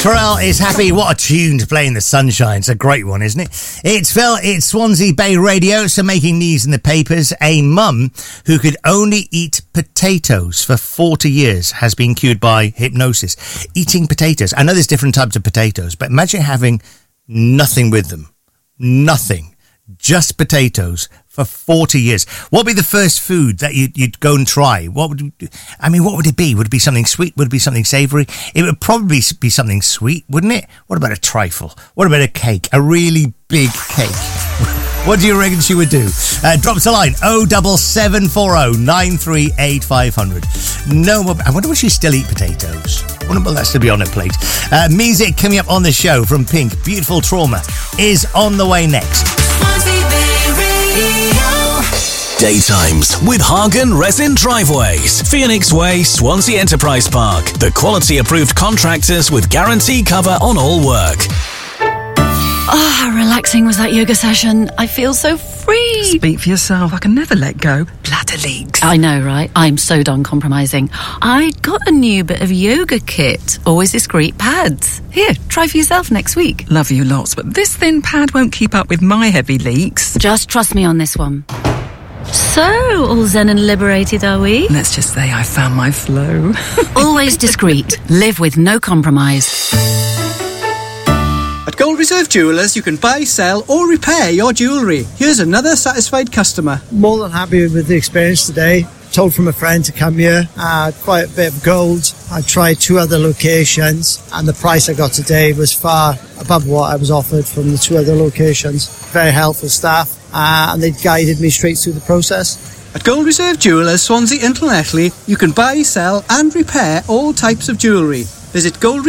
Pharrell is happy. What a tune to play in the sunshine. It's a great one, isn't it? It's Phil. It's Swansea Bay Radio. So making news in the papers. A mum who could only eat potatoes for 40 years has been cured by hypnosis. Eating potatoes. I know there's different types of potatoes, but imagine having nothing with them. Nothing. Just potatoes for 40 years. What would be the first food that you'd go and try? What would it be? Would it be something sweet? Would it be something savoury? It would probably be something sweet, wouldn't it? What about a trifle? What about a cake? A really big cake? What do you reckon she would do? Drop us a line, 07740 938 500. No, I wonder will she still eat potatoes? I wonder will that still be on her plate? Music coming up on the show from Pink. Beautiful Trauma is on the way next. Daytimes with Hagen Resin Driveways, Phoenix Way, Swansea Enterprise Park. The quality approved contractors with guarantee cover on all work. Oh, how relaxing was that yoga session. I feel so free. Speak for yourself. I can never let go. Bladder leaks. I know, right? I'm so done compromising. I got a new bit of yoga kit. Always discreet pads. Here, try for yourself next week. Love you lots, but this thin pad won't keep up with my heavy leaks. Just trust me on this one. So, all zen and liberated, are we? Let's just say I found my flow. Always discreet. Live with no compromise. At Gold Reserve Jewellers, you can buy, sell or repair your jewellery. Here's another satisfied customer. More than happy with the experience today. Told from a friend to come here. Quite a bit of gold. I tried 2 other locations and the price I got today was far above what I was offered from the 2 other locations. Very helpful staff and they guided me straight through the process. At Gold Reserve Jewellers, Swansea and Llanelli, you can buy, sell and repair all types of jewellery. Visit Gold